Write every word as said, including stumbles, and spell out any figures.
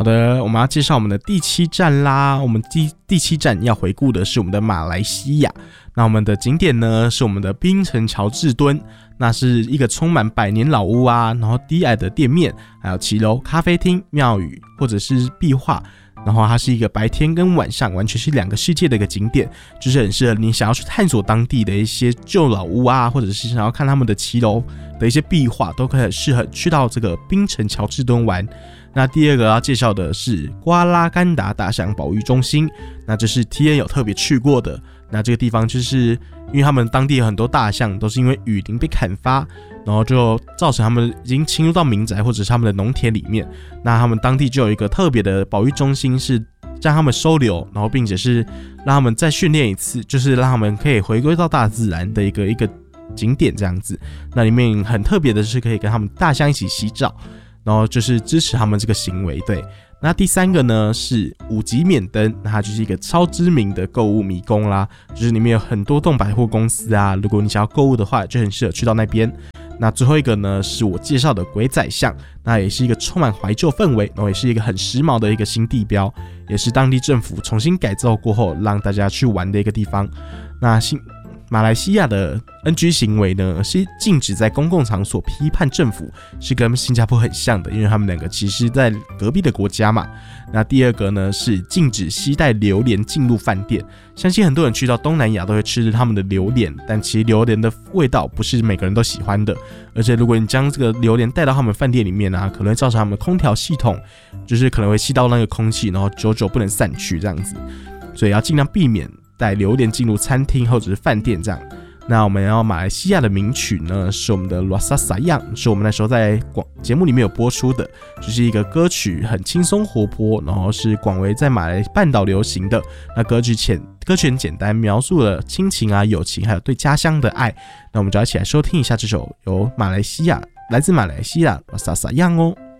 好的，我们要介绍我们的第七站啦。我们第第七站要回顾的是我们的马来西亚。那我们的景点呢是我们的槟城乔治敦，那是一个充满百年老屋啊，然后低矮的店面，还有骑楼、咖啡厅、庙宇或者是壁画。然后它是一个白天跟晚上完全是两个世界的一个景点，就是很适合你想要去探索当地的一些旧老屋啊，或者是想要看他们的骑楼的一些壁画，都可以很适合去到这个槟城乔治敦玩。那第二个要介绍的是瓜拉干达大象保育中心，那这是 T N 有特别去过的。那这个地方就是因为他们当地有很多大象都是因为雨林被砍伐，然后就造成他们已经侵入到民宅或者是他们的农田里面，那他们当地就有一个特别的保育中心，是将他们收留，然后并且是让他们再训练一次，就是让他们可以回归到大自然的一个一个景点这样子。那里面很特别的是可以跟他们大象一起洗澡，然后就是支持他们这个行为。对，那第三个呢是五级免登，那它就是一个超知名的购物迷宫啦，就是里面有很多栋百货公司啊，如果你想要购物的话，就很适合去到那边。那最后一个呢是我介绍的鬼仔巷，那也是一个充满怀旧氛围，然后也是一个很时髦的一个新地标，也是当地政府重新改造过后让大家去玩的一个地方。那新马来西亚的 N G 行为呢，是禁止在公共场所批判政府，是跟新加坡很像的，因为他们两个其实在隔壁的国家嘛。那第二个呢是禁止携带榴莲进入饭店，相信很多人去到东南亚都会吃他们的榴莲，但其实榴莲的味道不是每个人都喜欢的，而且如果你将这个榴莲带到他们饭店里面啊，可能会造成他们的空调系统就是可能会吸到那个空气，然后久久不能散去这样子，所以要尽量避免带榴莲进入餐厅或者是饭店这样。那我们要马来西亚的名曲呢，是我们的 Rasa Sayang， 是我们那时候在节目里面有播出的，就是一个歌曲，很轻松活泼，然后是广为在马来半岛流行的。那歌曲简歌曲很简单，描述了亲情啊、友情，还有对家乡的爱。那我们就要一起来收听一下这首由马来西亚来自马来西亚 Rasa Sayang 哦。